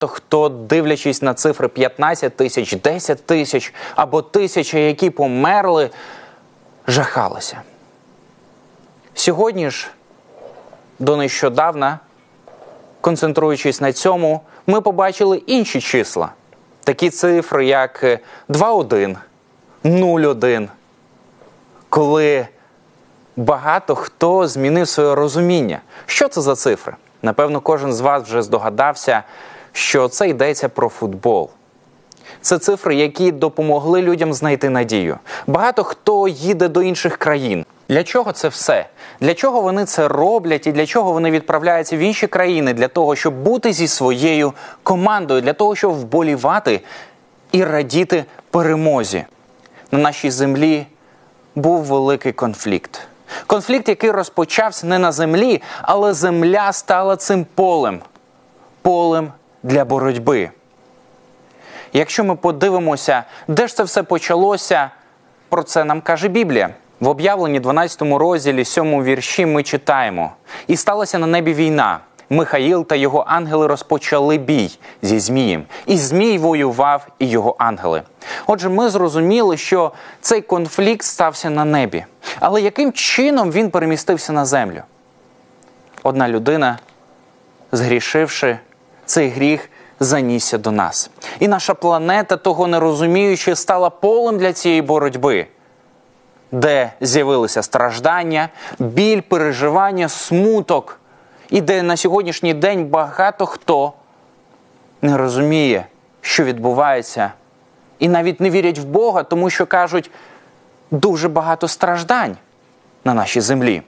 Хто, дивлячись на цифри 15 тисяч, 10 тисяч або 1000, які померли, жахалися. Сьогодні ж, до нещодавна, концентруючись на цьому, ми побачили інші числа. Такі цифри, як 2,1, 0,1, коли багато хто змінив своє розуміння. Що це за цифри? Напевно, кожен з вас вже здогадався, що це йдеться про футбол. Це цифри, які допомогли людям знайти надію. Багато хто їде до інших країн. Для чого це все? Для чого вони це роблять і для чого вони відправляються в інші країни? Для того, щоб бути зі своєю командою, для того, щоб вболівати і радіти перемозі. На нашій землі був великий конфлікт. Конфлікт, який розпочався не на землі, але земля стала цим полем. Полем для боротьби. Якщо ми подивимося, де ж це все почалося, про це нам каже Біблія. В Об'явленні 12 розділі 7 вірші ми читаємо: «І сталася на небі війна. Михаїл та його ангели розпочали бій зі Змієм. І Змій воював, і його ангели». Отже, ми зрозуміли, що цей конфлікт стався на небі. Але яким чином він перемістився на землю? Одна людина, згрішивши, цей гріх занісся до нас. І наша планета, того не розуміючи, стала полем для цієї боротьби, де з'явилися страждання, біль, переживання, смуток, і де на сьогоднішній день багато хто не розуміє, що відбувається, і навіть не вірять в Бога, тому що кажуть, дуже багато страждань на нашій землі.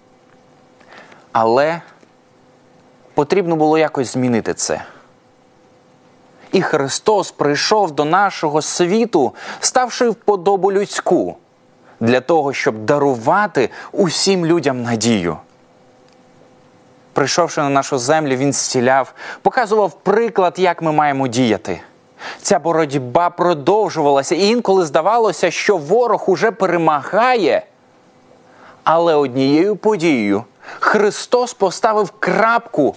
Але потрібно було якось змінити це. І Христос прийшов до нашого світу, ставши в подобу людську, для того, щоб дарувати усім людям надію. Прийшовши на нашу землю, Він зціляв, показував приклад, як ми маємо діяти. Ця боротьба продовжувалася, і інколи здавалося, що ворог уже перемагає. Але однією подією Христос поставив крапку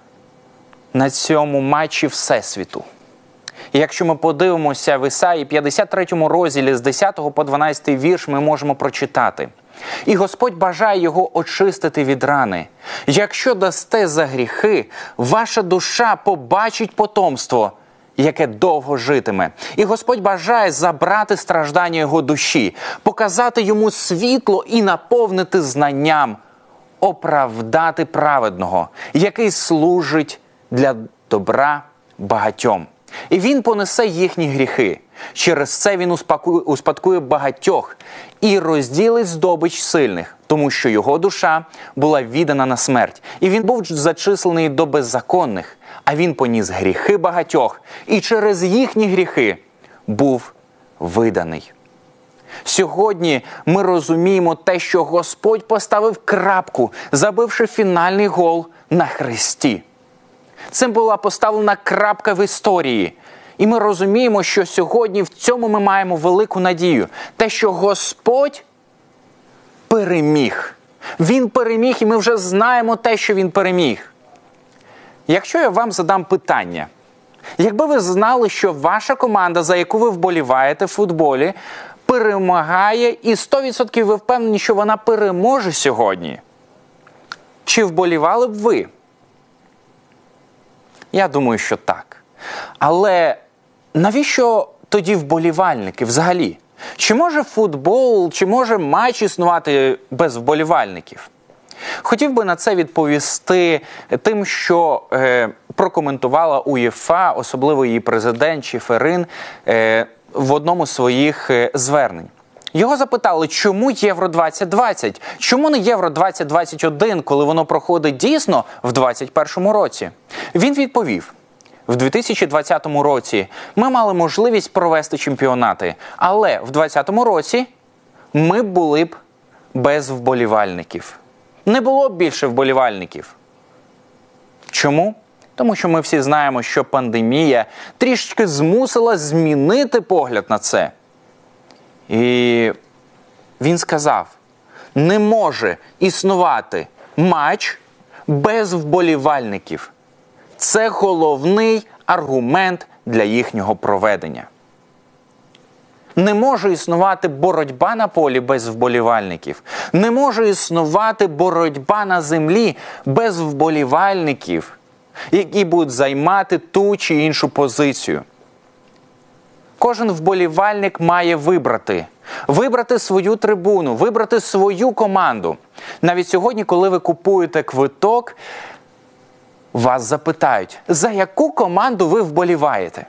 на цьому матчі Всесвіту. І якщо ми подивимося в Ісаї 53 розділі з 10 по 12 вірш, ми можемо прочитати: «І Господь бажає його очистити від рани. Якщо дасте за гріхи, ваша душа побачить потомство, яке довго житиме. І Господь бажає забрати страждання його душі, показати йому світло і наповнити знанням, оправдати праведного, який служить для добра багатьом. І він понесе їхні гріхи. Через це він успадкує багатьох і розділить здобич сильних, тому що його душа була віддана на смерть. І він був зачислений до беззаконних, а він поніс гріхи багатьох, і через їхні гріхи був виданий». Сьогодні ми розуміємо те, що Господь поставив крапку, забивши фінальний гол на хресті. Цим була поставлена крапка в історії. І ми розуміємо, що сьогодні в цьому ми маємо велику надію. Те, що Господь переміг. Він переміг, і ми вже знаємо те, що Він переміг. Якщо я вам задам питання, якби ви знали, що ваша команда, за яку ви вболіваєте в футболі, перемагає, і 100% ви впевнені, що вона переможе сьогодні, чи вболівали б ви? Я думаю, що так. Але навіщо тоді вболівальники взагалі? Чи може футбол, чи може матч існувати без вболівальників? Хотів би на це відповісти тим, що прокоментувала УЄФА, особливо її президент Чеферин, в одному з своїх звернень. Його запитали, чому Євро-2020? Чому не Євро-2021, коли воно проходить дійсно в 2021 році? Він відповів: в 2020 році ми мали можливість провести чемпіонати, але в 2020 році ми були б без вболівальників. Не було б більше вболівальників. Чому? Тому що ми всі знаємо, що пандемія трішки змусила змінити погляд на це. І він сказав, не може існувати матч без вболівальників. Це головний аргумент для їхнього проведення. Не може існувати боротьба на полі без вболівальників. Не може існувати боротьба на землі без вболівальників, які будуть займати ту чи іншу позицію. Кожен вболівальник має вибрати свою трибуну, вибрати свою команду. Навіть сьогодні, коли ви купуєте квиток, вас запитають, за яку команду ви вболіваєте?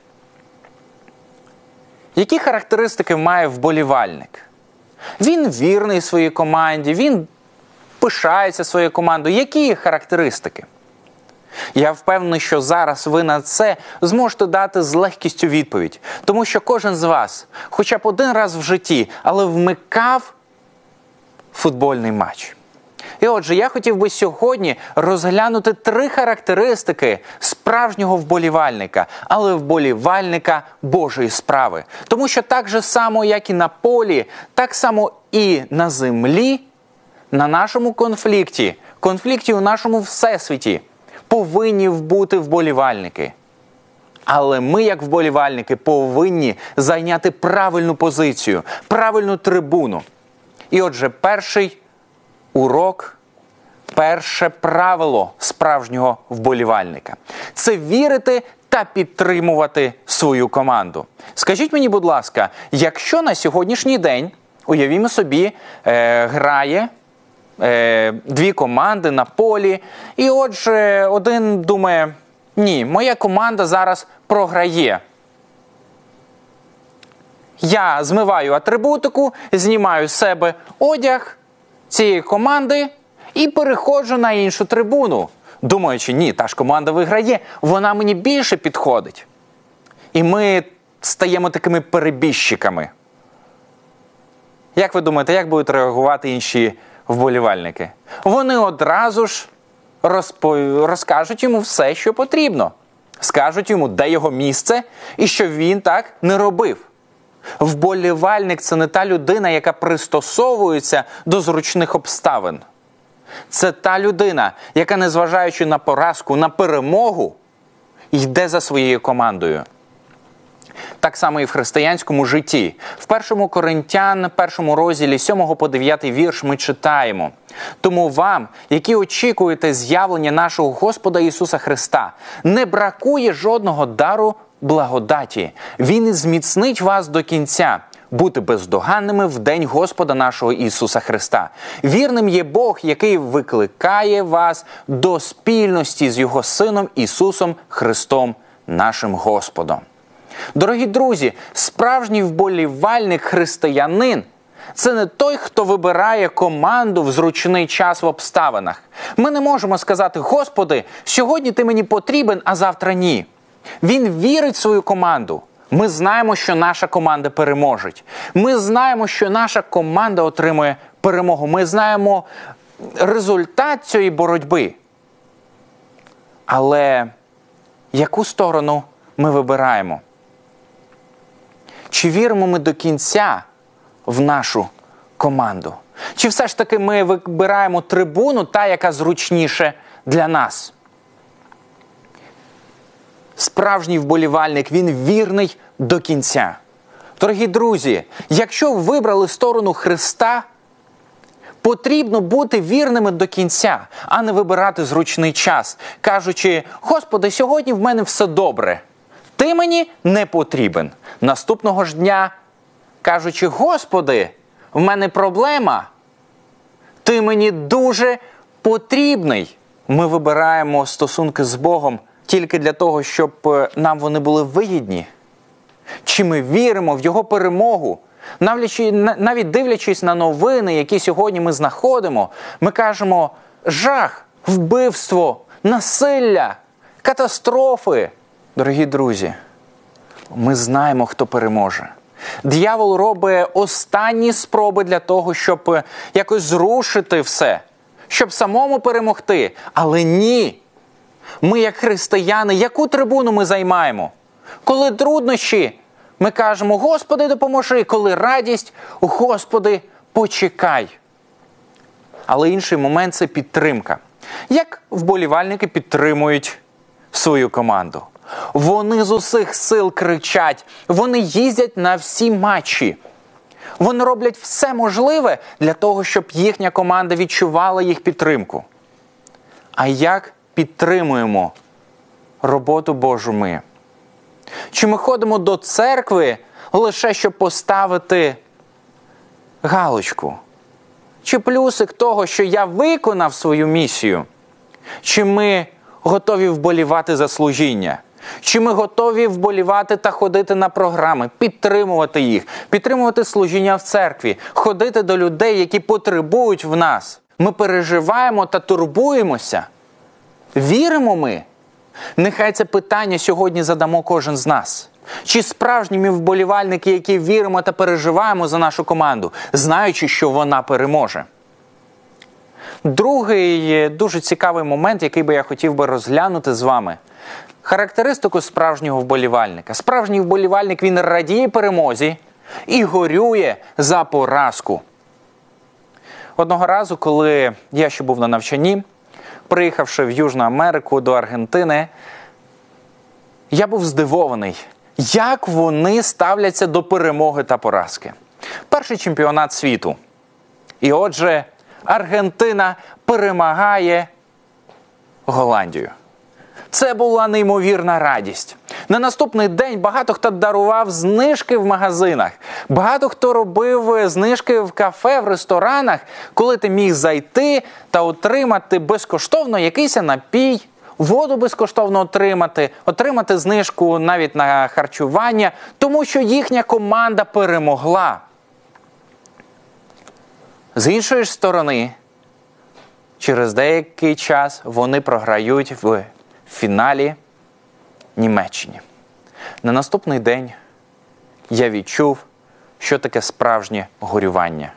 Які характеристики має вболівальник? Він вірний своїй команді, він пишається своєю командою. Які їх характеристики? Я впевнений, що зараз ви на це зможете дати з легкістю відповідь. Тому що кожен з вас, хоча б один раз в житті, але вмикав футбольний матч. І отже, я хотів би сьогодні розглянути 3 характеристики справжнього вболівальника, але вболівальника Божої справи. Тому що так же само, як і на полі, так само і на землі, на нашому конфлікті у нашому всесвіті, повинні бути вболівальники. Але ми, як вболівальники, повинні зайняти правильну позицію, правильну трибуну. І отже, перший урок, перше правило справжнього вболівальника – це вірити та підтримувати свою команду. Скажіть мені, будь ласка, якщо на сьогоднішній день, уявімо собі, грає 2 команди на полі, і отже, один думає, ні, моя команда зараз програє. Я змиваю атрибутику, знімаю з себе одяг цієї команди і переходжу на іншу трибуну, думаючи, ні, та ж команда виграє, вона мені більше підходить. І ми стаємо такими перебіжчиками. Як ви думаєте, як будуть реагувати інші вболівальники? Вони одразу ж розкажуть йому все, що потрібно. Скажуть йому, де його місце і що він так не робив. Вболівальник – це не та людина, яка пристосовується до зручних обставин. Це та людина, яка, незважаючи на поразку, на перемогу, йде за своєю командою. Так само і в християнському житті. В 1 Коринтян, 1 розділі 7 по 9 вірш ми читаємо. «Тому вам, які очікуєте з'явлення нашого Господа Ісуса Христа, не бракує жодного дару благодаті. Він і зміцнить вас до кінця, бути бездоганними в день Господа нашого Ісуса Христа. Вірним є Бог, який викликає вас до спільності з Його Сином Ісусом Христом, нашим Господом». Дорогі друзі, справжній вболівальник християнин – це не той, хто вибирає команду в зручний час в обставинах. Ми не можемо сказати, Господи, сьогодні ти мені потрібен, а завтра ні. Він вірить в свою команду. Ми знаємо, що наша команда переможе. Ми знаємо, що наша команда отримує перемогу. Ми знаємо результат цієї боротьби. Але яку сторону ми вибираємо? Чи віримо ми до кінця в нашу команду? Чи все ж таки ми вибираємо трибуну, та, яка зручніше для нас? Справжній вболівальник, він вірний до кінця. Дорогі друзі, якщо ви вибрали сторону Христа, потрібно бути вірними до кінця, а не вибирати зручний час, кажучи, Господи, сьогодні в мене все добре. Ти мені не потрібен. Наступного ж дня, кажучи, Господи, в мене проблема. Ти мені дуже потрібний. Ми вибираємо стосунки з Богом тільки для того, щоб нам вони були вигідні. Чи ми віримо в Його перемогу? Навіть дивлячись на новини, які сьогодні ми знаходимо, ми кажемо жах, вбивство, насилля, катастрофи. Дорогі друзі, ми знаємо, хто переможе. Диявол робить останні спроби для того, щоб якось зрушити все, щоб самому перемогти. Але ні. Ми, як християни, яку трибуну ми займаємо? Коли труднощі, ми кажемо, Господи, допоможи. Коли радість, Господи, почекай. Але інший момент – це підтримка. Як вболівальники підтримують свою команду? Вони з усіх сил кричать, вони їздять на всі матчі. Вони роблять все можливе для того, щоб їхня команда відчувала їх підтримку. А як підтримуємо роботу Божу ми? Чи ми ходимо до церкви лише щоб поставити галочку? Чи плюсик того, що я виконав свою місію? Чи ми готові вболівати за служіння? Чи ми готові вболівати та ходити на програми, підтримувати їх, підтримувати служіння в церкві, ходити до людей, які потребують в нас? Ми переживаємо та турбуємося? Віримо ми? Нехай це питання сьогодні задамо кожен з нас. Чи справжні ми вболівальники, які віримо та переживаємо за нашу команду, знаючи, що вона переможе? Другий дуже цікавий момент, який би я хотів би розглянути з вами. Характеристику справжнього вболівальника. Справжній вболівальник, він радіє перемозі і горює за поразку. Одного разу, коли я ще був на навчанні, приїхавши в Южну Америку до Аргентини, я був здивований, як вони ставляться до перемоги та поразки. Перший чемпіонат світу. І отже, Аргентина перемагає Голландію. Це була неймовірна радість. На наступний день багато хто дарував знижки в магазинах. Багато хто робив знижки в кафе, в ресторанах, коли ти міг зайти та отримати безкоштовно якийсь напій, воду безкоштовно отримати знижку навіть на харчування, тому що їхня команда перемогла. З іншої ж сторони, через деякий час вони програють в фіналі Німеччині. На наступний день я відчув, що таке справжнє горювання.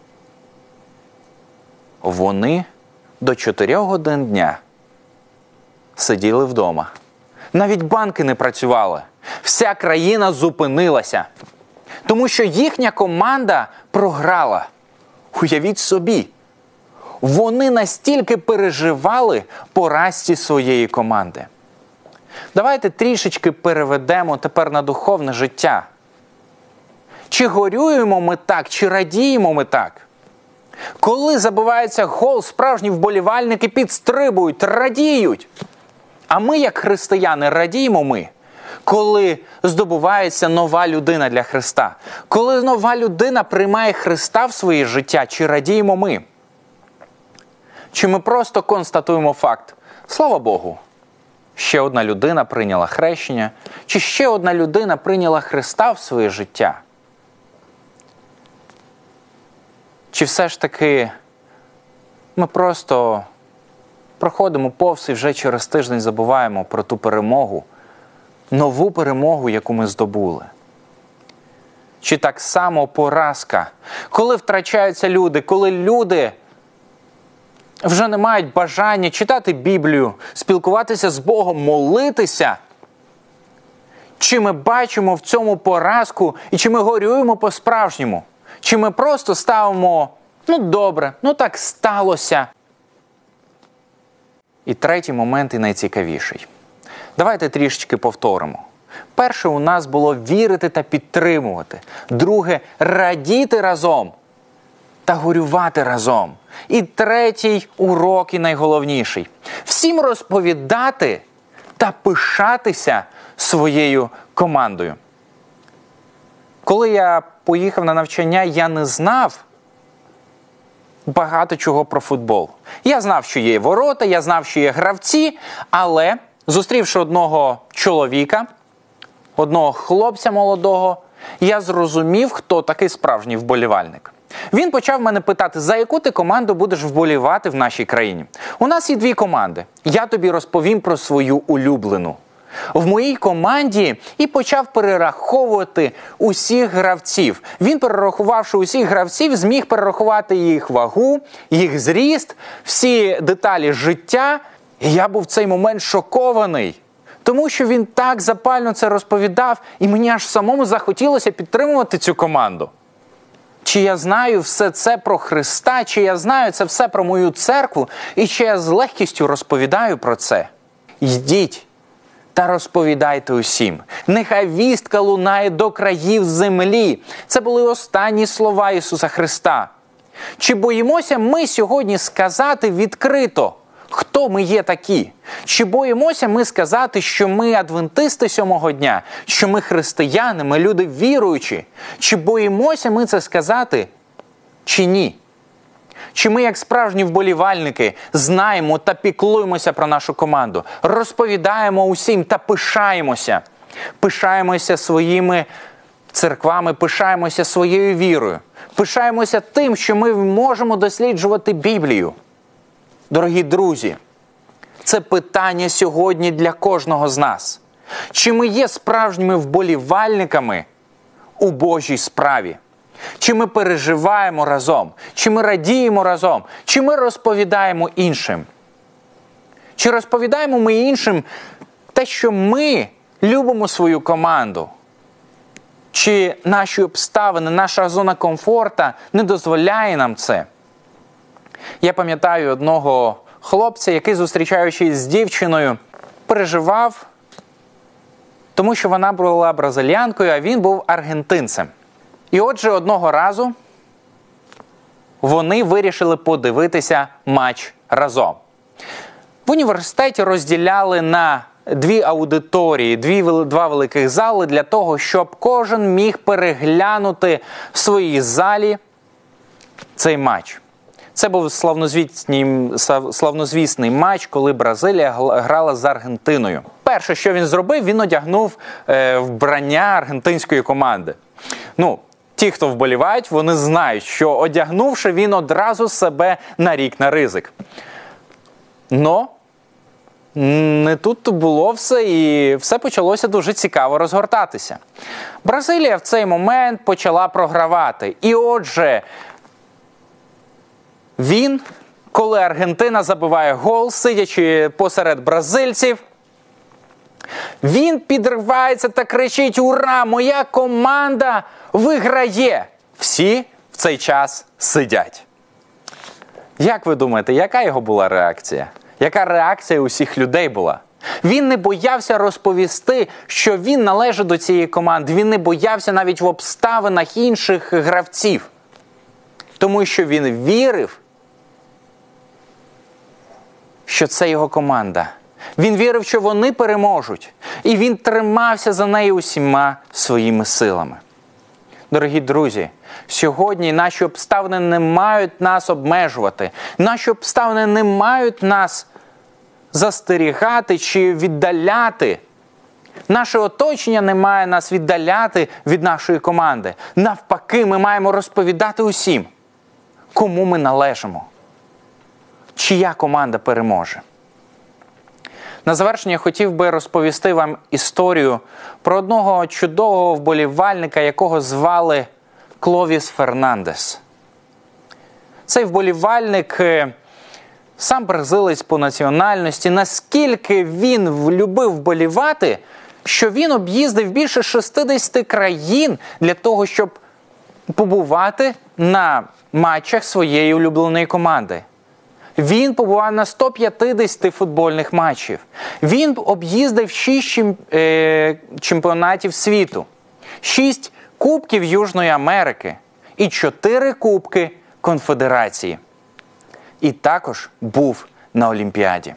Вони до 4 годин дня сиділи вдома. Навіть банки не працювали. Вся країна зупинилася. Тому що їхня команда програла. Уявіть собі. Вони настільки переживали поразці своєї команди. Давайте трішечки переведемо тепер на духовне життя. Чи горюємо ми так, чи радіємо ми так? Коли забивається гол, справжні вболівальники підстрибують, радіють. А ми, як християни, радіємо ми, коли здобувається нова людина для Христа. Коли нова людина приймає Христа в своє життя, чи радіємо ми? Чи ми просто констатуємо факт? Слава Богу, ще одна людина прийняла хрещення, чи ще одна людина прийняла Христа в своє життя? Чи все ж таки ми просто проходимо повз і вже через тиждень забуваємо про ту перемогу, нову перемогу, яку ми здобули? Чи так само поразка, коли втрачаються люди, коли люди вже не мають бажання читати Біблію, спілкуватися з Богом, молитися? Чи ми бачимо в цьому поразку і чи ми горюємо по-справжньому? Чи ми просто ставимо, добре, так сталося? І третій момент, і найцікавіший. Давайте трішечки повторимо. Перше у нас було вірити та підтримувати. Друге – радіти разом та горювати разом. І третій урок, і найголовніший. Всім розповідати та пишатися своєю командою. Коли я поїхав на навчання, я не знав багато чого про футбол. Я знав, що є ворота, я знав, що є гравці, але зустрівши одного чоловіка, одного хлопця молодого, я зрозумів, хто такий справжній вболівальник. Він почав мене питати, за яку ти команду будеш вболівати в нашій країні. У нас є 2 команди. Я тобі розповім про свою улюблену. В моїй команді і почав перераховувати усіх гравців. Він, перерахувавши усіх гравців, зміг перерахувати їх вагу, їх зріст, всі деталі життя. І я був в цей момент шокований. Тому що він так запально це розповідав, і мені аж самому захотілося підтримувати цю команду. Чи я знаю все це про Христа, чи я знаю це все про мою церкву, і чи я з легкістю розповідаю про це? Йдіть та розповідайте усім. Нехай вістка лунає до країв землі. Це були останні слова Ісуса Христа. Чи боїмося ми сьогодні сказати відкрито, хто ми є такі? Чи боїмося ми сказати, що ми адвентисти сьомого дня, що ми християни, ми люди віруючі? Чи боїмося ми це сказати, чи ні? Чи ми, як справжні вболівальники, знаємо та піклуємося про нашу команду, розповідаємо усім та пишаємося? Пишаємося своїми церквами, пишаємося своєю вірою, пишаємося тим, що ми можемо досліджувати Біблію. Дорогі друзі, це питання сьогодні для кожного з нас. Чи ми є справжніми вболівальниками у Божій справі? Чи ми переживаємо разом? Чи ми радіємо разом? Чи ми розповідаємо іншим? Чи розповідаємо ми іншим те, що ми любимо свою команду? Чи наші обставини, наша зона комфорту не дозволяє нам це? Я пам'ятаю одного хлопця, який, зустрічаючись з дівчиною, переживав, тому що вона була бразильянкою, а він був аргентинцем. І отже, одного разу вони вирішили подивитися матч разом. В університеті розділяли на дві аудиторії, два великих зали для того, щоб кожен міг переглянути в своїй залі цей матч. Це був славнозвісний матч, коли Бразилія грала з Аргентиною. Перше, що він зробив, він одягнув вбрання аргентинської команди. Ті, хто вболівають, вони знають, що одягнувши, він одразу себе нарік на ризик. Но не тут було все, і все почалося дуже цікаво розгортатися. Бразилія в цей момент почала програвати. І отже, він, коли Аргентина забиває гол, сидячи посеред бразильців, він підривається та кричить: «Ура! Моя команда виграє!» Всі в цей час сидять. Як ви думаєте, яка його була реакція? Яка реакція усіх людей була? Він не боявся розповісти, що він належить до цієї команди. Він не боявся навіть в обставинах інших гравців. Тому що він вірив, що це його команда. Він вірив, що вони переможуть. І він тримався за неї усіма своїми силами. Дорогі друзі, сьогодні наші обставини не мають нас обмежувати. Наші обставини не мають нас застерігати чи віддаляти. Наше оточення не має нас віддаляти від нашої команди. Навпаки, ми маємо розповідати усім, кому ми належимо. Чия команда переможе. На завершення хотів би розповісти вам історію про одного чудового вболівальника, якого звали Кловіс Фернандес. Цей вболівальник, сам бразилець по національності, наскільки він любив вболівати, що він об'їздив більше 60 країн для того, щоб побувати на матчах своєї улюбленої команди. Він побував на 150 футбольних матчів. Він об'їздив 6 чемпіонатів світу, 6 кубків Южної Америки і 4 кубки Конфедерації. І також був на Олімпіаді.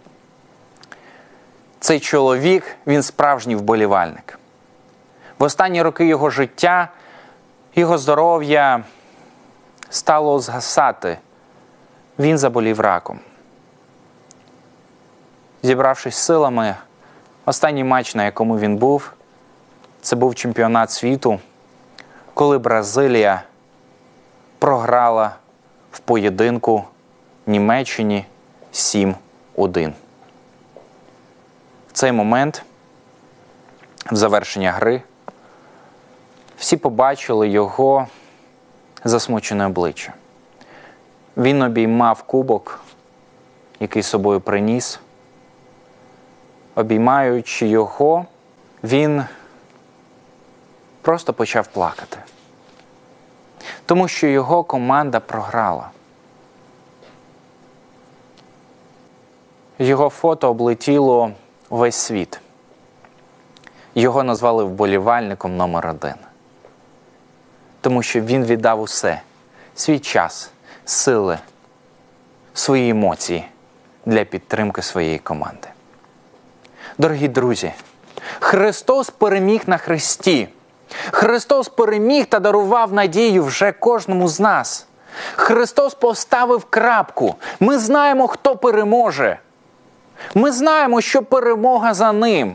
Цей чоловік, він справжній вболівальник. В останні роки його життя, його здоров'я стало згасати. Він заболів раком. Зібравшись силами, останній матч, на якому він був, це був чемпіонат світу, коли Бразилія програла в поєдинку Німеччині 7-1. В цей момент, в завершення гри, всі побачили його засмучене обличчя. Він обіймав кубок, який з собою приніс. Обіймаючи його, він просто почав плакати. Тому що його команда програла. Його фото облетіло весь світ. його назвали вболівальником номер 1. Тому що він віддав усе – свій час, сили, свої емоції для підтримки своєї команди. Дорогі друзі, Христос переміг на хресті. Христос переміг та дарував надію вже кожному з нас. Христос поставив крапку. Ми знаємо, хто переможе. Ми знаємо, що перемога за Ним.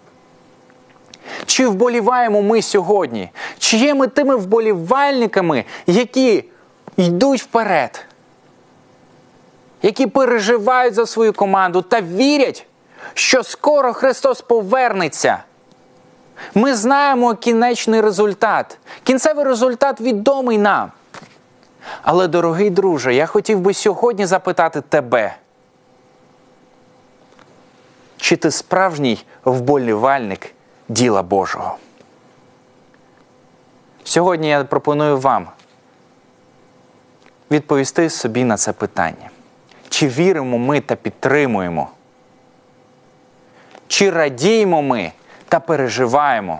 Чи вболіваємо ми сьогодні? Чи є ми тими вболівальниками, які йдуть вперед? Які переживають за свою команду та вірять, що скоро Христос повернеться? Ми знаємо кінечний результат. Кінцевий результат відомий нам. Але, дорогий друже, я хотів би сьогодні запитати тебе. Чи ти справжній вболівальник діла Божого? Сьогодні я пропоную вам відповісти собі на це питання. Чи віримо ми та підтримуємо? Чи радіємо ми та переживаємо?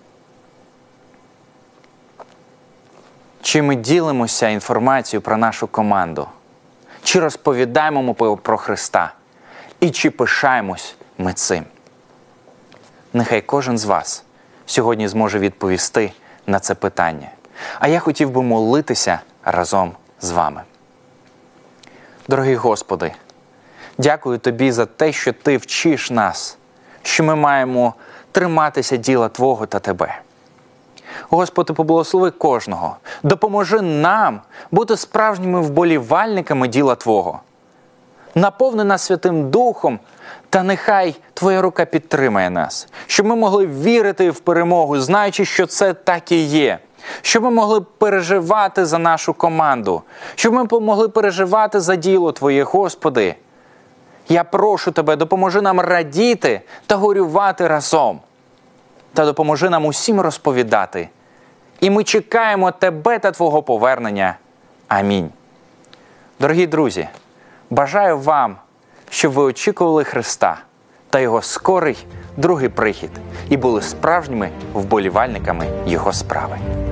Чи ми ділимося інформацією про нашу команду? Чи розповідаємо ми про Христа? І чи пишаємось ми цим? Нехай кожен з вас сьогодні зможе відповісти на це питання. А я хотів би молитися разом з вами. Дорогий Господи, дякую Тобі за те, що Ти вчиш нас, що ми маємо триматися діла Твого та Тебе. Господи, поблагослови кожного. Допоможи нам бути справжніми вболівальниками діла Твого. Наповни нас Святим Духом, та нехай Твоя рука підтримає нас, щоб ми могли вірити в перемогу, знаючи, що це так і є. Щоб ми могли переживати за нашу команду, щоб ми могли переживати за діло Твоє, Господи. Я прошу Тебе, допоможи нам радіти та горювати разом. Та допоможи нам усім розповідати. І ми чекаємо Тебе та Твого повернення. Амінь. Дорогі друзі, бажаю вам, щоб ви очікували Христа та Його скорий другий прихід і були справжніми вболівальниками Його справи.